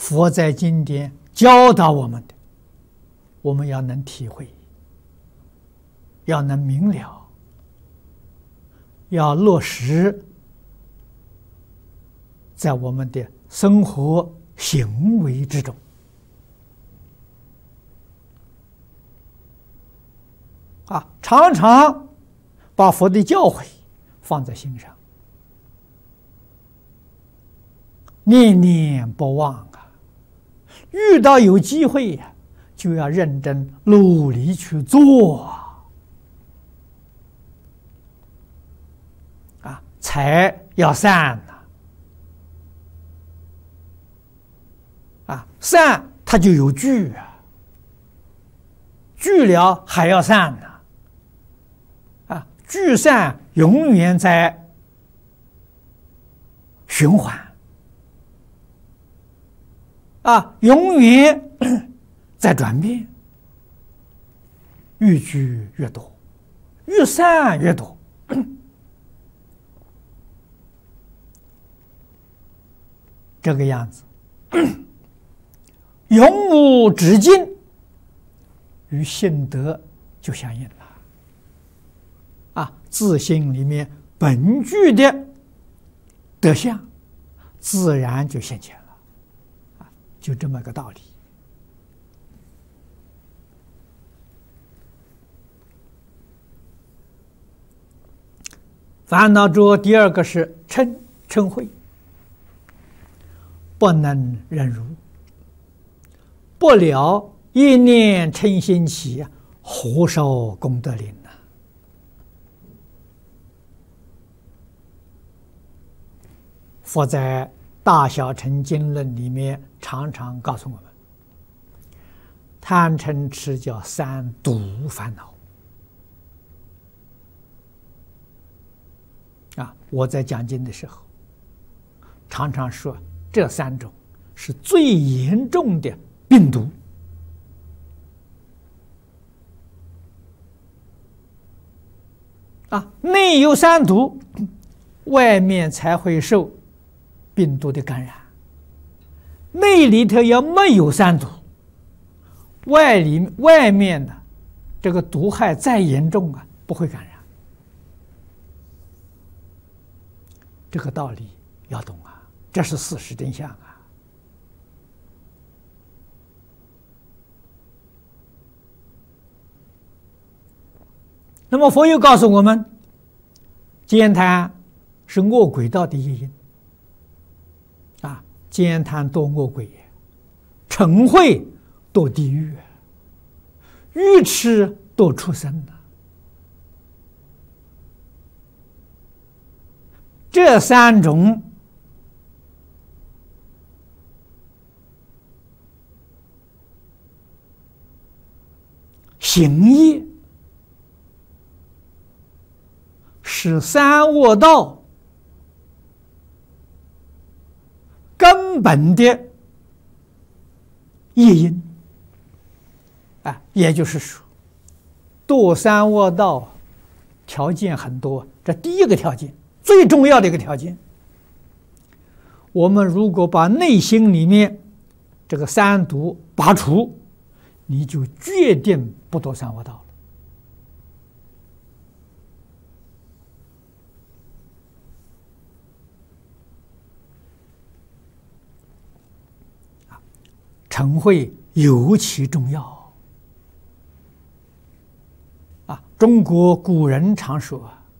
佛在经典教导我们的，我们要能体会，要能明了，要落实在我们的生活行为之中。常常把佛的教诲放在心上，念念不忘啊！遇到有机会呀，就要认真努力去做财要散散它就有聚聚了还要散聚散永远在循环永远在转变，越聚越多，越散越多。这个样子永无止境，与性德就相应了自性里面本具的德相自然就现前了就这么个道理。烦恼着第二个是嗔恚，不能忍辱，不了一念嗔心起，何受功德林佛在《大小乘经论》里面常常告诉我们，贪嗔痴叫三毒烦恼我在讲经的时候常常说，这三种是最严重的病毒内有三毒，外面才会受病毒的感染。内里头要没有三毒，外面呢，这个毒害再严重不会感染。这个道理要懂这是事实真相那么佛又告诉我们，慳贪是恶鬼道的业因慳贪堕恶鬼，嗔恚堕地狱，愚痴堕畜生这三种行业是三恶道根本的业因也就是说，堕三恶道条件很多，这第一个条件，最重要的一个条件，我们如果把内心里面这个三毒拔除，你就决定不堕三恶道了。嗔恚尤其重要中国古人常说